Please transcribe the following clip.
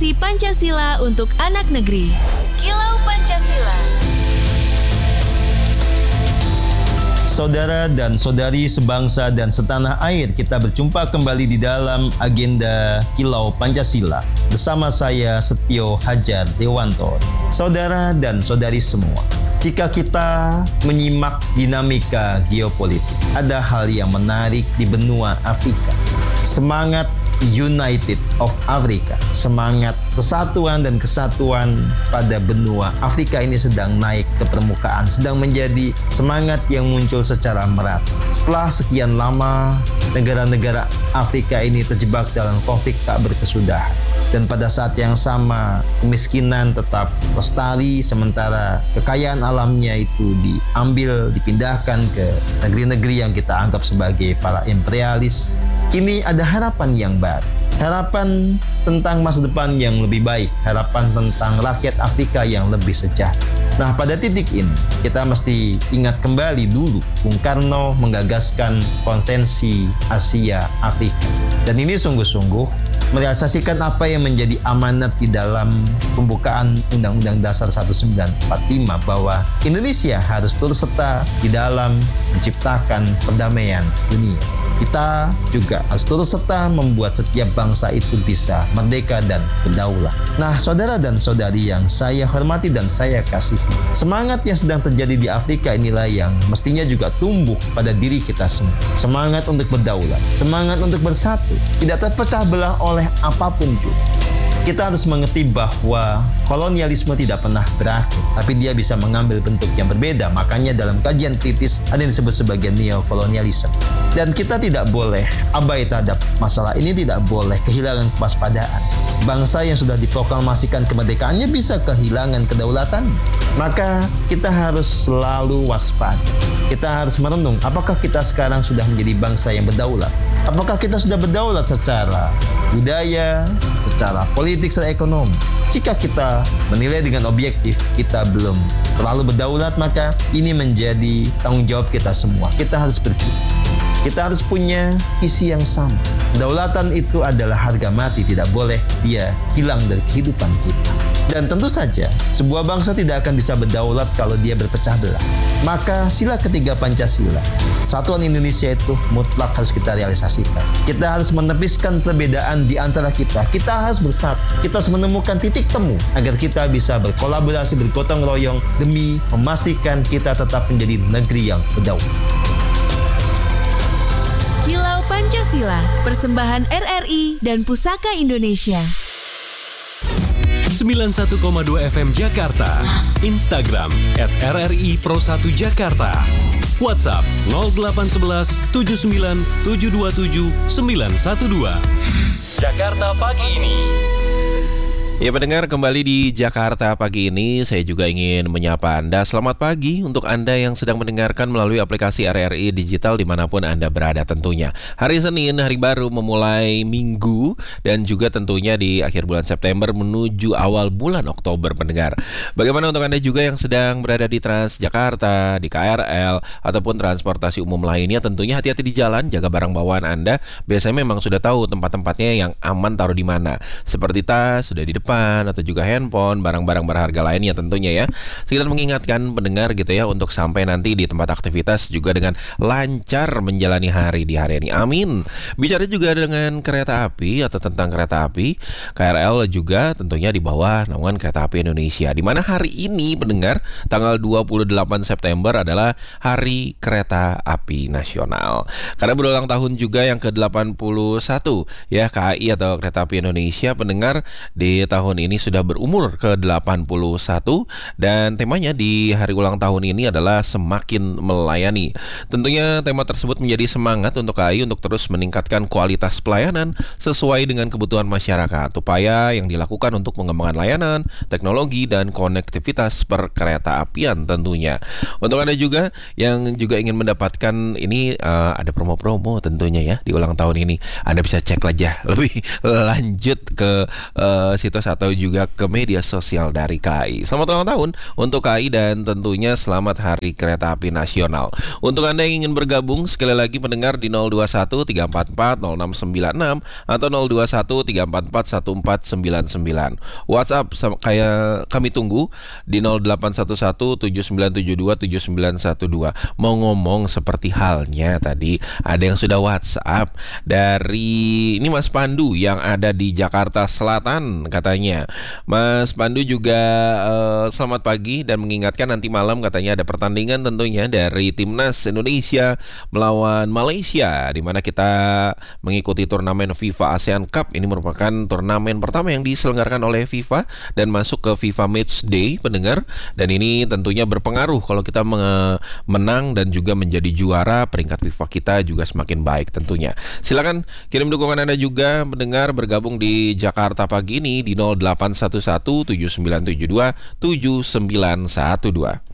Edukasi Pancasila untuk anak negeri. Kilau Pancasila. Saudara dan saudari sebangsa dan setanah air, kita berjumpa kembali di dalam agenda Kilau Pancasila bersama saya Setio Hajar Dewanto. Saudara dan saudari semua, jika kita menyimak dinamika geopolitik, ada hal yang menarik di benua Afrika. Semangat United of Africa, semangat persatuan dan kesatuan pada benua Afrika ini sedang naik ke permukaan, sedang menjadi semangat yang muncul secara merata. Setelah sekian lama, negara-negara Afrika ini terjebak dalam konflik tak berkesudahan. Dan pada saat yang sama, kemiskinan tetap lestari, sementara kekayaan alamnya itu diambil, dipindahkan ke negeri-negeri yang kita anggap sebagai para imperialis. Kini ada harapan yang baru, harapan tentang masa depan yang lebih baik, harapan tentang rakyat Afrika yang lebih sejahtera. Nah, pada titik ini kita mesti ingat kembali dulu Bung Karno menggagaskan Konvensi Asia Afrika. Dan ini sungguh-sungguh merealisasikan apa yang menjadi amanat di dalam pembukaan Undang-Undang Dasar 1945, bahwa Indonesia harus turut serta di dalam menciptakan perdamaian dunia. Kita juga harus turut serta membuat setiap bangsa itu bisa merdeka dan berdaulat. Nah, saudara dan saudari yang saya hormati dan saya kasihi, semangat yang sedang terjadi di Afrika inilah yang mestinya juga tumbuh pada diri kita semua. Semangat untuk berdaulat, semangat untuk bersatu, tidak terpecah belah oleh apapun juga. Kita harus mengerti bahwa kolonialisme tidak pernah berakhir, tapi dia bisa mengambil bentuk yang berbeda. Makanya dalam kajian kritis ada yang disebut sebagai neokolonialisme. Dan kita tidak boleh abai terhadap masalah ini, tidak boleh kehilangan kewaspadaan. Bangsa yang sudah diproklamasikan kemerdekaannya bisa kehilangan kedaulatan. Maka kita harus selalu waspada. Kita harus merenung, apakah kita sekarang sudah menjadi bangsa yang berdaulat? Apakah kita sudah berdaulat secara budaya, secara politik, secara ekonomi? Jika kita menilai dengan objektif kita belum terlalu berdaulat, maka ini menjadi tanggung jawab kita semua. Kita harus berjuang. Kita harus punya visi yang sama. Kedaulatan itu adalah harga mati, tidak boleh dia hilang dari kehidupan kita. Dan tentu saja, sebuah bangsa tidak akan bisa berdaulat kalau dia berpecah belah. Maka sila ketiga Pancasila, Persatuan Indonesia itu mutlak harus kita realisasikan. Kita harus menepiskan perbedaan di antara kita. Kita harus bersatu. Kita harus menemukan titik temu agar kita bisa berkolaborasi, bergotong royong demi memastikan kita tetap menjadi negeri yang berdaulat. Kilau Pancasila, persembahan RRI dan Pusaka Indonesia. 91,2 FM Jakarta, Instagram @RRI Pro1 Jakarta, WhatsApp 0811 79 727 912. Jakarta pagi ini. Ya pendengar, kembali di Jakarta pagi ini saya juga ingin menyapa Anda. Selamat pagi untuk Anda yang sedang mendengarkan melalui aplikasi RRI Digital dimanapun Anda berada tentunya. Hari Senin, hari baru memulai minggu dan juga tentunya di akhir bulan September menuju awal bulan Oktober pendengar. Bagaimana untuk Anda juga yang sedang berada di Transjakarta, di KRL ataupun transportasi umum lainnya, tentunya hati-hati di jalan, jaga barang bawaan Anda. Biasanya memang sudah tahu tempat-tempatnya yang aman taruh di mana. Seperti tas sudah di depan atau juga handphone, barang-barang berharga lainnya tentunya ya. Sekitar mengingatkan pendengar gitu ya untuk sampai nanti di tempat aktivitas juga dengan lancar menjalani hari di hari ini. Amin. Bicara juga dengan kereta api atau tentang kereta api, KRL juga tentunya di bawah naungan Kereta Api Indonesia. Di mana hari ini pendengar tanggal 28 September adalah Hari Kereta Api Nasional. Karena berulang tahun juga yang ke-81 ya KAI atau Kereta Api Indonesia pendengar di tahun ini sudah berumur ke-81 dan temanya di hari ulang tahun ini adalah semakin melayani. Tentunya tema tersebut menjadi semangat untuk KAI untuk terus meningkatkan kualitas pelayanan sesuai dengan kebutuhan masyarakat. Upaya yang dilakukan untuk mengembangkan layanan, teknologi dan konektivitas perkereta apian tentunya. Untuk Anda juga yang juga ingin mendapatkan ini ada promo-promo tentunya ya di ulang tahun ini. Anda bisa cek aja lebih lanjut ke situs atau juga ke media sosial dari KAI. Selamat ulang tahun untuk KAI dan tentunya selamat Hari Kereta Api Nasional. Untuk Anda yang ingin bergabung, sekali lagi pendengar di 021 344 0696 atau 021 344 1499. WhatsApp kayak kami tunggu di 0811 7972 7912. Mau ngomong seperti halnya tadi ada yang sudah WhatsApp dari ini Mas Pandu yang ada di Jakarta Selatan katanya. Mas Pandu juga selamat pagi dan mengingatkan nanti malam katanya ada pertandingan tentunya dari Timnas Indonesia melawan Malaysia, di mana kita mengikuti turnamen FIFA ASEAN Cup. Ini merupakan turnamen pertama yang diselenggarakan oleh FIFA dan masuk ke FIFA Match Day pendengar, dan ini tentunya berpengaruh kalau kita menang dan juga menjadi juara, peringkat FIFA kita juga semakin baik tentunya. Silakan kirim dukungan Anda juga mendengar bergabung di Jakarta pagi ini di 0811 7972 7912.